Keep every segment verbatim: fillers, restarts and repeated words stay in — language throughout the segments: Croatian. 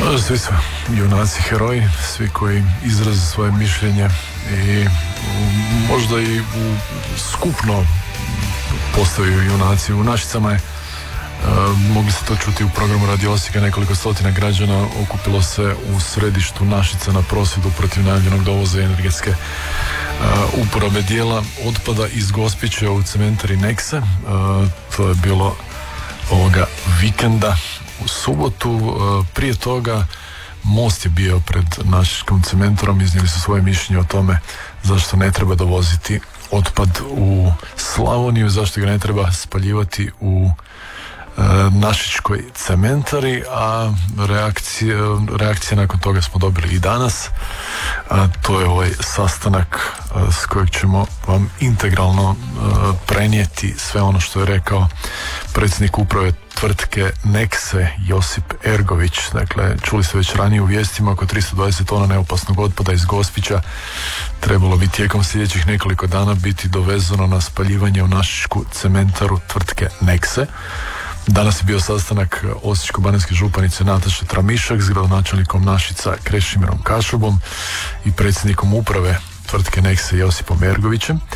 Svi su junaci, heroji, svi koji izraze svoje mišljenje i možda i u skupno postaju junaci. U Našicama je, mogli ste to čuti u programu Radio Osijeka, nekoliko stotina građana okupilo se u središtu Našica na prosvjedu protiv najavljenog dovoza energetske uh, uporabe dijela otpada iz Gospića u cementari Nexe. Uh, to je bilo ovoga vikenda u subotu. Uh, prije toga Most je bio pred Našičkom cementarom, iznijeli su svoje mišljenje o tome zašto ne treba dovoziti otpad u Slavoniju, zašto ga ne treba spaljivati u Našičkoj cementari, a reakcije, reakcije nakon toga smo dobili i danas. A to je ovaj sastanak a, s kojeg ćemo vam integralno a, prenijeti sve ono što je rekao predsjednik uprave tvrtke Nexe Josip Ergović. Dakle, čuli ste već ranije u vijestima, oko tristo dvadeset tona neopasnog otpada iz Gospića trebalo bi tijekom sljedećih nekoliko dana biti dovezano na spaljivanje u Našičku cementaru tvrtke Nexe. Danas je bio sastanak Osječko-baranjske županice Nataše Tramišak s gradonačelnikom Našica Krešimirom Kašubom i predsjednikom uprave tvrtke Nexe Josipom Ergovićem. E,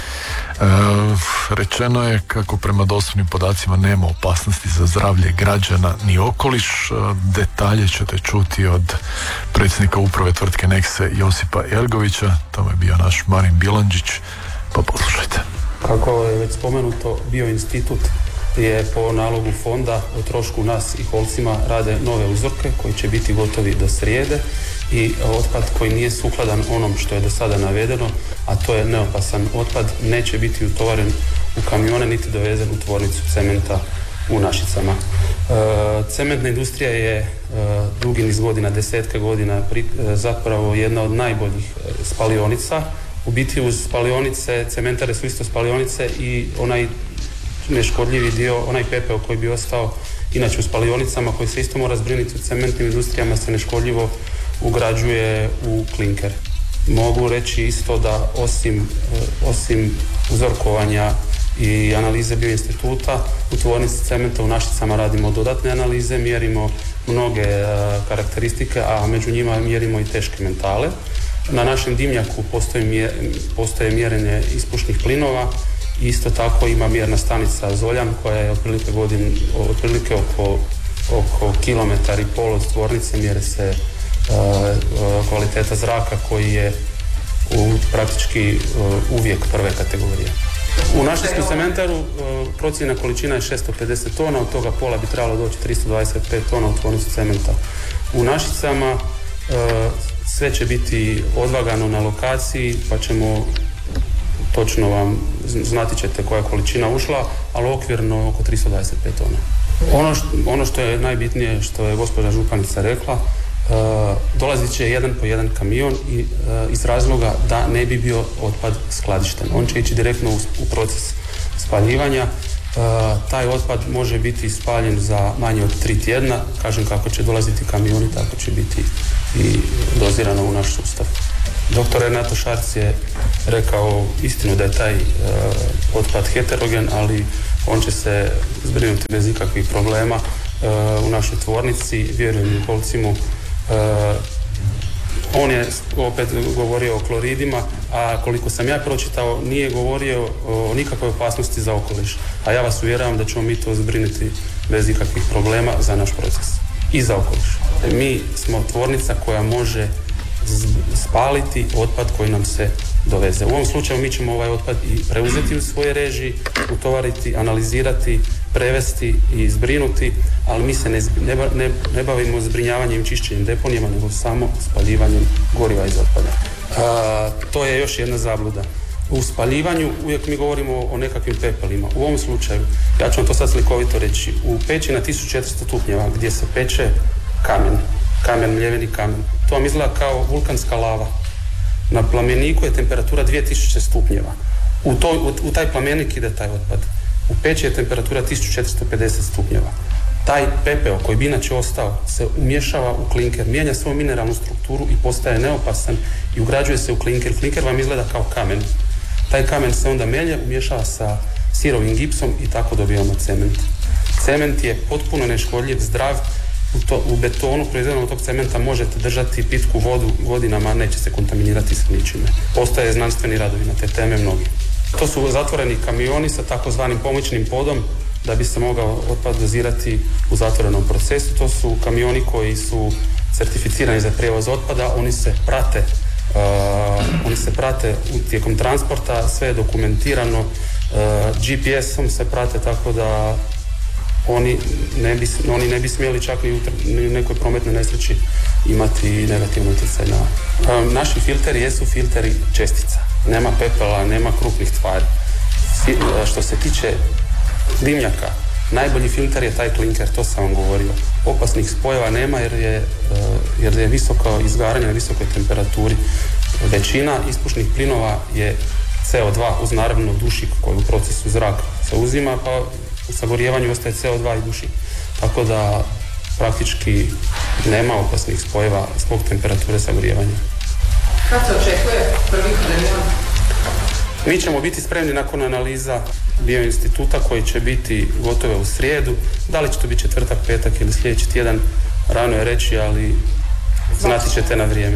rečeno je kako prema dostupnim podacima nema opasnosti za zdravlje građana ni okoliš. E, detalje ćete čuti od predsjednika uprave tvrtke Nexe Josipa Ergovića. Tamo je bio naš Marin Bilandžić, pa poslušajte. Kako je već spomenuto, bio institut je po nalogu fonda o trošku nas i Holcima rade nove uzorke koji će biti gotovi do srijede i otpad koji nije sukladan onom što je do sada navedeno, a to je neopasan otpad, neće biti utovaren u kamione niti dovezen u tvornicu cementa u Našicama. E, cementna industrija je e, dugi niz godina, desetke godina pri, e, zapravo jedna od najboljih spalionica. U biti uz spalionice, cementare su isto spalionice i onaj neškodljivi dio, onaj pepeo koji bi ostao inače u spalionicama, koji se isto mora zbrinuti u cementnim industrijama, se neškodljivo ugrađuje u klinker. Mogu reći isto da osim, osim uzorkovanja i analize bioinstituta, u tvornici cementa u Našicama radimo dodatne analize, mjerimo mnoge karakteristike, a među njima mjerimo i teške metale. Na našem dimnjaku postoji, postoje mjerenje ispušnih plinova. Isto tako ima mjerna stanica Zoljan koja je otprilike, godin, otprilike oko, oko kilometar i pol od tvornice, mjere se uh, uh, kvaliteta zraka koji je u, praktički uh, uvijek prve kategorije. U Našičkom cementaru uh, procjena količina je šesto pedeset tona, od toga pola bi trebalo doći tristo dvadeset pet tona u tvornicu cementa. U Našicama uh, sve će biti odvagano na lokaciji, pa ćemo točno vam, znati ćete koja je količina ušla, ali okvirno oko tristo dvadeset pet tona. Ono što, ono što je najbitnije, što je gospođa županica rekla, uh, dolazit će jedan po jedan kamion i, uh, iz razloga da ne bi bio otpad skladišten. On će ići direktno u, u proces spaljivanja. Uh, taj otpad može biti spaljen za manje od tri tjedna. Kažem, kako će dolaziti kamioni, tako će biti i dozirano u naš sustav. Doktor Renato Šarc je rekao istinu da je taj uh, otpad heterogen, ali on će se zbrinuti bez ikakvih problema uh, u našoj tvornici, vjerujem u Holcimu. Uh, on je opet govorio o kloridima, a koliko sam ja pročitao, nije govorio o nikakvoj opasnosti za okoliš. A ja vas uvjeravam da ćemo mi to zbrinuti bez ikakvih problema za naš proces i za okoliš. Mi smo tvornica koja može spaliti otpad koji nam se doveze. U ovom slučaju mi ćemo ovaj otpad i preuzeti u svoje režiji, utovariti, analizirati, prevesti i zbrinuti, ali mi se ne, ne, ne, ne bavimo zbrinjavanjem i čišćenjem deponijama, nego samo spaljivanjem goriva iz otpada. A, to je još jedna zabluda. U spaljivanju uvijek mi govorimo o nekakvim pepelima. U ovom slučaju, ja ću vam to sad slikovito reći, u peći na tisuću četiristo stupnjeva gdje se peče kamen, kamen, mljeveni kamen, to vam izgleda kao vulkanska lava. Na plameniku je temperatura dvije tisuće stupnjeva. U, to, u, u taj plamenik ide taj otpad. U peći je temperatura tisuću četiristo pedeset stupnjeva. Taj pepeo koji bi inače ostao se umješava u klinker, mijenja svoju mineralnu strukturu i postaje neopasan i ugrađuje se u klinker. Klinker vam izgleda kao kamen. Taj kamen se onda melje, umješava sa sirovim gipsom i tako dobijamo cement. Cement je potpuno neškodljiv, zdrav u, to, u betonu proizvedenom od tog cementa možete držati pitku vodu godinama, neće se kontaminirati sa ničime. Postoje znanstveni radovi na te teme mnogi. To su zatvoreni kamioni sa takozvanim pomoćnim podom da bi se mogao otpad dozirati u zatvorenom procesu. To su kamioni koji su certificirani za prijevoz otpada, oni se prate, uh, oni se prate tijekom transporta, sve je dokumentirano, uh, G P S-om se prate, tako da oni ne bi, oni ne bi smjeli čak ni u, ni u nekoj prometnoj nesreći imati negativno utjecaj na... Um, naši filteri jesu filteri čestica, nema pepela, nema krupnih tvari. Fi, uh, što se tiče dimnjaka, najbolji filter je taj klinker, to sam vam govorio. Opasnih spojeva nema jer je, jer je visoko izgaranje na visokoj temperaturi. Većina ispušnih plinova je C O dva uz naravno dušik koji u procesu zraka se uzima, pa u sagorijevanju ostaje C O dva i dušik. Tako da praktički nema opasnih spojeva zbog temperature sagorijevanja. Kad se očekuje prvi kamion? Mi ćemo biti spremni nakon analiza Bioinstituta koji će biti gotove u srijedu. Da li će to biti četvrtak, petak ili sljedeći tjedan, rano je reći, ali znati ćete na vrijeme.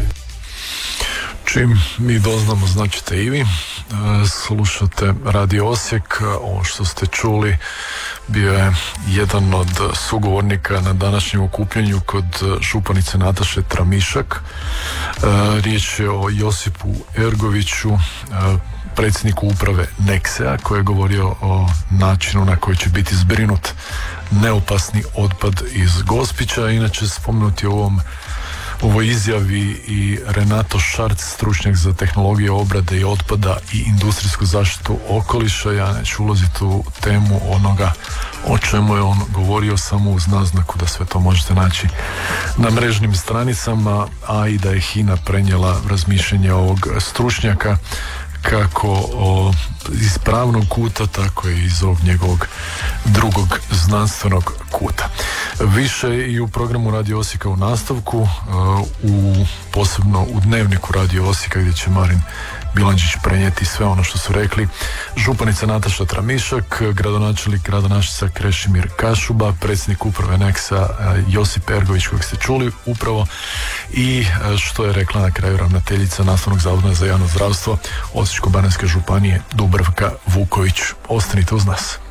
Čim mi doznamo, značite i vi. Slušate Radio Osijek. Ovo što ste čuli bio je jedan od sugovornika na današnjem okupljanju kod županice Nataše Tramišak. Riječ je o Josipu Ergoviću, predsjedniku uprave Nexea, koji je govorio o načinu na koji će biti zbrinut neopasni otpad iz Gospića. Inače, spomenuti u ovom ovoj izjavi i Renato Šarc, stručnjak za tehnologije obrade i otpada i industrijsku zaštitu okoliša. Ja neću ulaziti u temu onoga o čemu je on govorio, samo uz naznaku da sve to možete naći na mrežnim stranicama, a i da je HINA prenijela razmišljanje ovog stručnjaka kako o, iz pravnog kuta, tako i iz ovog njegovog drugog znanstvenog kuta. Više i u programu Radio Osijeka u nastavku, u, posebno u dnevniku Radio Osijeka gdje će Marin Bilandžić prenijeti sve ono što su rekli županica Nataša Tramišak, gradonačelnik grada Našica Krešimir Kašuba, predsjednik uprave Nexa Josip Ergović kojeg ste čuli upravo, i što je rekla na kraju ravnateljica Nastavnog zavoda za javno zdravstvo Osječko-baranjske županije Dubravka Vuković. Ostanite uz nas.